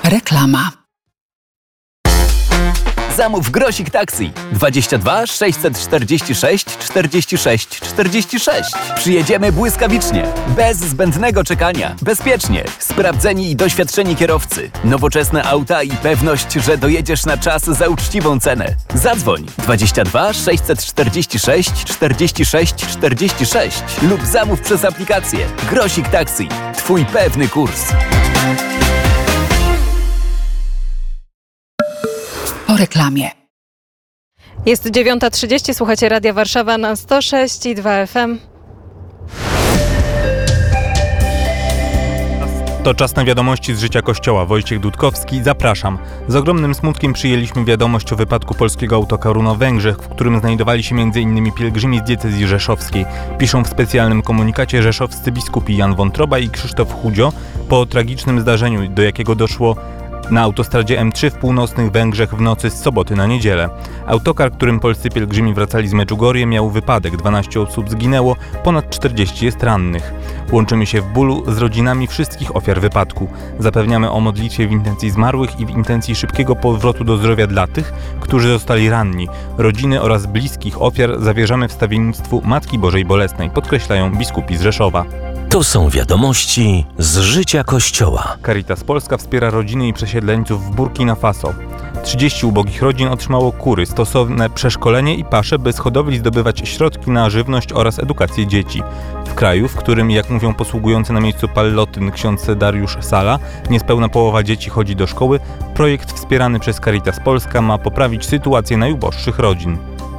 Reklama. Zamów Grosik Taxi 22 646 46 46. Przyjedziemy błyskawicznie, bez zbędnego czekania, bezpiecznie, sprawdzeni i doświadczeni kierowcy, nowoczesne auta i pewność, że dojedziesz na czas za uczciwą cenę. Zadzwoń 22 646 46 46 lub zamów przez aplikację Grosik Taxi. Twój pewny kurs. Po reklamie. Jest 9:30, słuchacie Radia Warszawa na 106,2 FM. To czas na wiadomości z życia Kościoła. Wojciech Dudkowski, zapraszam. Z ogromnym smutkiem przyjęliśmy wiadomość o wypadku polskiego autokaru na Węgrzech, w którym znajdowali się m.in. pielgrzymi z diecezji rzeszowskiej. Piszą w specjalnym komunikacie rzeszowscy biskupi Jan Wątroba i Krzysztof Chudzio po tragicznym zdarzeniu, do jakiego doszło na autostradzie M3 w północnych Węgrzech w nocy z soboty na niedzielę. Autokar, którym polscy pielgrzymi wracali z Medjugorje, miał wypadek. 12 osób zginęło, ponad 40 jest rannych. Łączymy się w bólu z rodzinami wszystkich ofiar wypadku. Zapewniamy o modlitwie w intencji zmarłych i w intencji szybkiego powrotu do zdrowia dla tych, którzy zostali ranni. Rodziny oraz bliskich ofiar zawierzamy wstawiennictwu Matki Bożej Bolesnej, podkreślają biskupi z Rzeszowa. To są wiadomości z życia Kościoła. Caritas Polska wspiera rodziny i przesiedleńców w Burkina Faso. 30 ubogich rodzin otrzymało kury, stosowne przeszkolenie i pasze, by z hodowli zdobywać środki na żywność oraz edukację dzieci. W kraju, w którym, jak mówią posługujący na miejscu Pallotyn ksiądz Dariusz Sala, niespełna połowa dzieci chodzi do szkoły, projekt wspierany przez Caritas Polska ma poprawić sytuację najuboższych rodzin.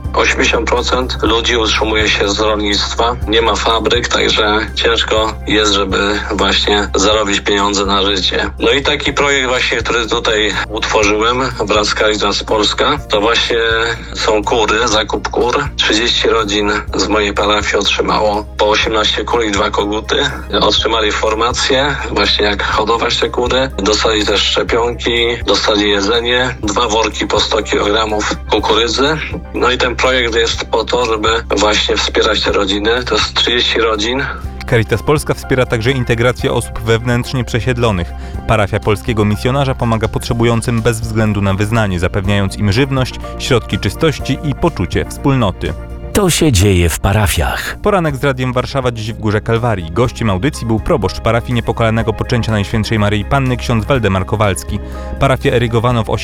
80% ludzi utrzymuje się z rolnictwa, nie ma fabryk, także ciężko jest, żeby właśnie zarobić pieniądze na życie. No i taki projekt właśnie, który tutaj utworzyłem wraz z Caritas Polska, to właśnie są kury, zakup kur. 30 rodzin z mojej parafii otrzymało po 18 kur i 2 koguty. Otrzymali formację, właśnie jak hodować te kury. Dostali też szczepionki, dostali jedzenie, 2 worki po 100 kg kukurydzy. No i ten projekt jest po to, żeby właśnie wspierać te rodziny. To jest 30 rodzin. Caritas Polska wspiera także integrację osób wewnętrznie przesiedlonych. Parafia polskiego misjonarza pomaga potrzebującym bez względu na wyznanie, zapewniając im żywność, środki czystości i poczucie wspólnoty. To się dzieje w parafiach. Poranek z Radiem Warszawa dziś w Górze Kalwarii. Gościem audycji był proboszcz parafii Niepokalanego Poczęcia Najświętszej Maryi Panny ksiądz Waldemar Kowalski. Parafię erygowano w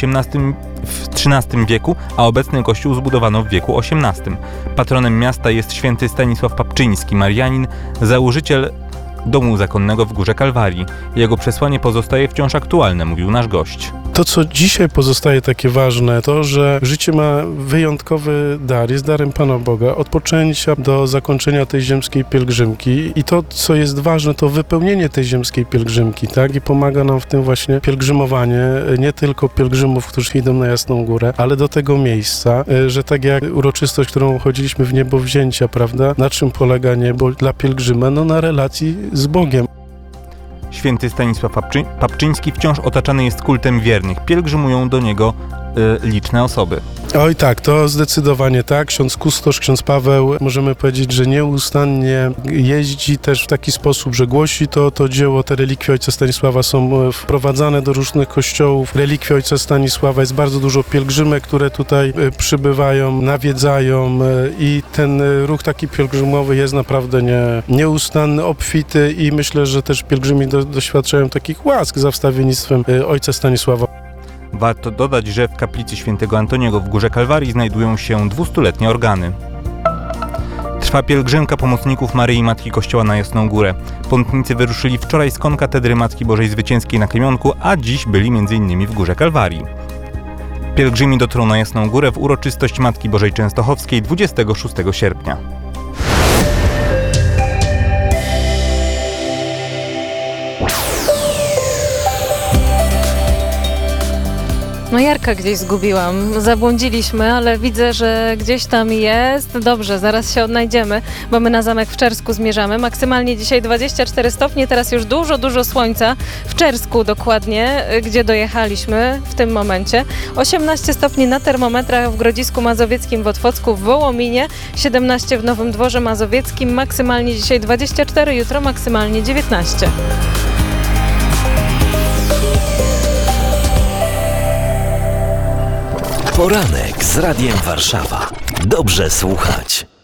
XIII wieku, a obecny kościół zbudowano w wieku XVIII. Patronem miasta jest święty Stanisław Papczyński, marianin, założyciel Domu Zakonnego w Górze Kalwarii. Jego przesłanie pozostaje wciąż aktualne, mówił nasz gość. To, co dzisiaj pozostaje takie ważne, to, że życie ma wyjątkowy dar, jest darem Pana Boga, od poczęcia do zakończenia tej ziemskiej pielgrzymki i to, co jest ważne, to wypełnienie tej ziemskiej pielgrzymki, tak? I pomaga nam w tym właśnie pielgrzymowanie, nie tylko pielgrzymów, którzy idą na Jasną Górę, ale do tego miejsca, że tak jak uroczystość, którą chodziliśmy w niebowzięcia, prawda? Na czym polega niebo dla pielgrzyma? No na relacji z Bogiem. Święty Stanisław Papczyński wciąż otaczany jest kultem wiernych. Pielgrzymują do niego liczne osoby. Oj tak, to zdecydowanie tak. Ksiądz kustosz, ksiądz Paweł, możemy powiedzieć, że nieustannie jeździ też w taki sposób, że głosi to dzieło. Te relikwie ojca Stanisława są wprowadzane do różnych kościołów. Relikwie ojca Stanisława, jest bardzo dużo pielgrzymek, które tutaj przybywają, nawiedzają i ten ruch taki pielgrzymowy jest naprawdę nieustanny, obfity i myślę, że też pielgrzymi doświadczają takich łask za wstawiennictwem ojca Stanisława. Warto dodać, że w kaplicy świętego Antoniego w Górze Kalwarii znajdują się 200-letnie organy. Trwa pielgrzymka pomocników Maryi Matki Kościoła na Jasną Górę. Pątnicy wyruszyli wczoraj z konkatedry Matki Bożej Zwycięskiej na Kamionku, a dziś byli m.in. w Górze Kalwarii. Pielgrzymi dotrą na Jasną Górę w uroczystość Matki Bożej Częstochowskiej 26 sierpnia. No Jarka gdzieś zgubiłam, zabłądziliśmy, ale widzę, że gdzieś tam jest. Dobrze, zaraz się odnajdziemy, bo my na Zamek w Czersku zmierzamy. Maksymalnie dzisiaj 24 stopnie, teraz już dużo słońca. W Czersku dokładnie, gdzie dojechaliśmy w tym momencie. 18 stopni na termometrach w Grodzisku Mazowieckim, w Otwocku, w Wołominie, 17 w Nowym Dworze Mazowieckim, maksymalnie dzisiaj 24, jutro maksymalnie 19. Poranek z Radiem Warszawa. Dobrze słuchać.